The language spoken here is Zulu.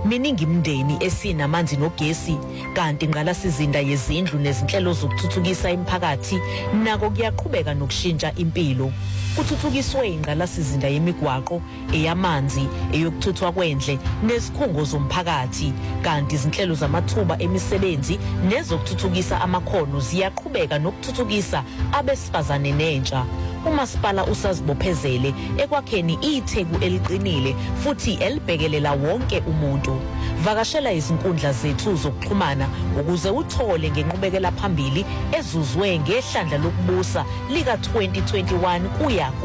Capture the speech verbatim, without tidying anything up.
miningi imindeni esinamanzi nogesi kanti ingqalasizinda yezindlu nezinhlelo zokuthuthukisa imiphakathi nako kuyaqhubeka nokushintsha impilo. Kuthuthukiswe ingqalasizinda yemigwaqo, eyamanzi, eyokuthuthwa kwendle nezikhungo zomphakathi kanti izinhlelo zamathuba emisebenzi nezokuthuthukisa amakhono ziyaqhubeka nokuthuthukisa abesifazane nentsha. Umasipala usazibophezele ekwakheni itheku eliqinile futhi elibhekelela wonke umuntu. Vakashela izinkundla zethu zokuxhumana ukuze uthole ngenqubekela phambili ezuzwe ngehlandla lokubusa lika twenty twenty-one kuya